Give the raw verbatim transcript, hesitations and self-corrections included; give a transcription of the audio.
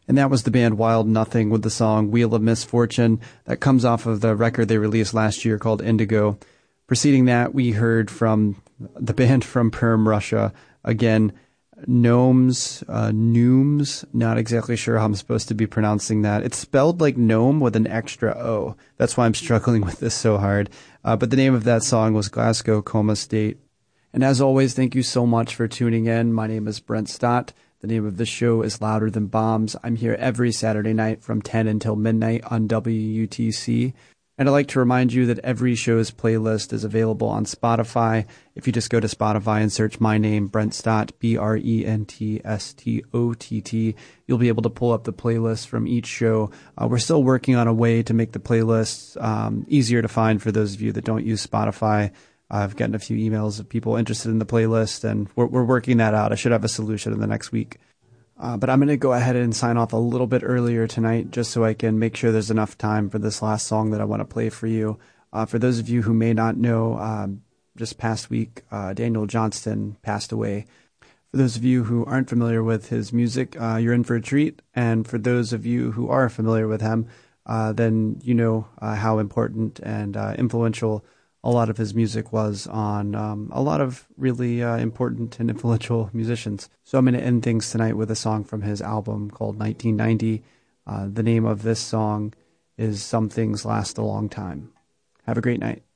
And that was the band Wild Nothing with the song Wheel of Misfortune. That comes off of the record they released last year called Indigo. Preceding that, we heard from the band from Perm, Russia. Again, Gnomes, uh, Nooms, not exactly sure how I'm supposed to be pronouncing that. It's spelled like gnome with an extra O. That's why I'm struggling with this so hard. Uh, but the name of that song was Glasgow Coma State. And as always, thank you so much for tuning in. My name is Brent Stott. The name of the show is Louder Than Bombs. I'm here every Saturday night from ten until midnight on W U T C. And I'd like to remind you that every show's playlist is available on Spotify. If you just go to Spotify and search my name, Brent Stott, B R E N T S T O T T, you'll be able to pull up the playlist from each show. Uh, we're still working on a way to make the playlists um, easier to find for those of you that don't use Spotify. I've gotten a few emails of people interested in the playlist, and we're, we're working that out. I should have a solution in the next week. Uh, but I'm going to go ahead and sign off a little bit earlier tonight just so I can make sure there's enough time for this last song that I want to play for you. Uh, for those of you who may not know, um, just past week, uh, Daniel Johnston passed away. For those of you who aren't familiar with his music, uh, you're in for a treat. And for those of you who are familiar with him, uh, then you know uh, how important and uh, influential a lot of his music was on um, a lot of really uh, important and influential musicians. So I'm going to end things tonight with a song from his album called nineteen ninety. Uh, the name of this song is Some Things Last a Long Time. Have a great night.